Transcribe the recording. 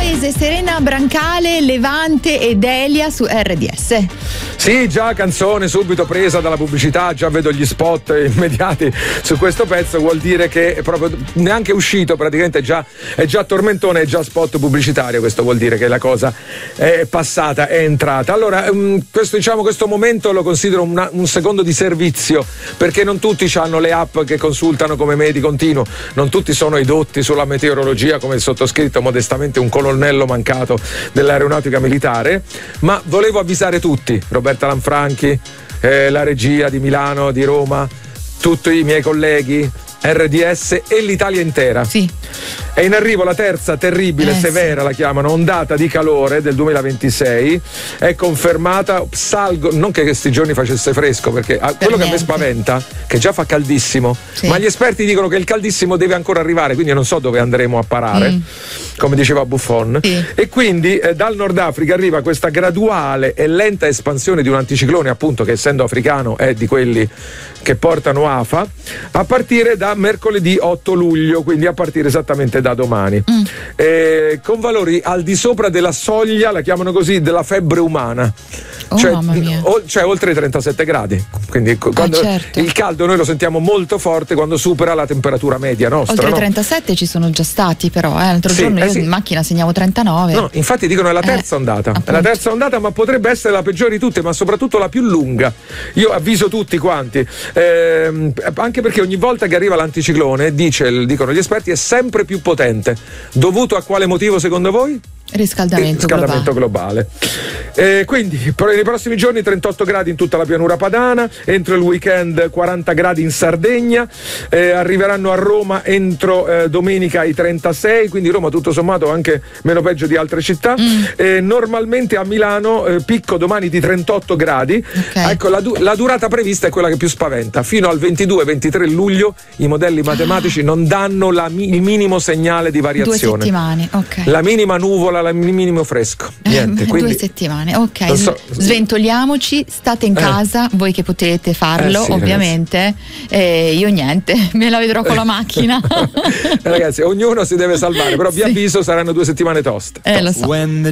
Varese, Serena Brancale, Levante e Delia su RDS. Sì, già canzone subito presa dalla pubblicità, già vedo gli spot immediati su questo pezzo, vuol dire che è proprio neanche uscito, praticamente è già tormentone, è già spot pubblicitario, questo vuol dire che la cosa è passata, è entrata. Allora, questo momento lo considero un secondo di servizio, perché non tutti hanno le app che consultano come Medi Continuo, non tutti sono edotti sulla meteorologia come il sottoscritto, modestamente un colonnello mancato dell'aeronautica militare, ma volevo avvisare tutti, Roberta Lanfranchi, la regia di Milano, di Roma, tutti i miei colleghi, RDS e l'Italia intera. Sì. È in arrivo la terza terribile, severa, la chiamano, ondata di calore del 2026. È confermata, non che questi giorni facesse fresco, perché quello che a me spaventa, che già fa caldissimo, ma gli esperti dicono che il caldissimo deve ancora arrivare, quindi non so dove andremo a parare, come diceva Buffon. E quindi dal Nord Africa arriva questa graduale e lenta espansione di un anticiclone, appunto, che essendo africano è di quelli che portano afa, a partire da mercoledì 8 luglio, quindi a partire esattamente da domani, con valori al di sopra della soglia, la chiamano così, della febbre umana, mamma mia. Cioè oltre i 37 gradi, quindi quando il caldo noi lo sentiamo molto forte quando supera la temperatura media nostra. Oltre i 37 ci sono già stati, però l'altro giorno io in macchina segnavo 39. No, infatti dicono è la terza ondata, è la terza ondata, ma potrebbe essere la peggiore di tutte, ma soprattutto la più lunga. Io avviso tutti quanti, anche perché ogni volta che arriva l'anticiclone, dicono gli esperti, è sempre più potente. Dovuto a quale motivo secondo voi? Riscaldamento globale. Quindi nei prossimi giorni 38 gradi in tutta la pianura padana, entro il weekend 40 gradi in Sardegna, arriveranno a Roma entro domenica i 36, quindi Roma tutto sommato anche meno peggio di altre città. Normalmente a Milano picco domani di 38 gradi. Ecco, la durata prevista è quella che più spaventa. Fino al 22-23 luglio i modelli matematici non danno il minimo segnale di variazione. 2 settimane, la minima nuvola, il minimo fresco, niente. Quindi, 2 settimane, sventoliamoci, state in casa, voi che potete farlo, ovviamente, io niente, me la vedrò con la macchina. Ragazzi, ognuno si deve salvare, però vi avviso, saranno 2 settimane toste. Lo so.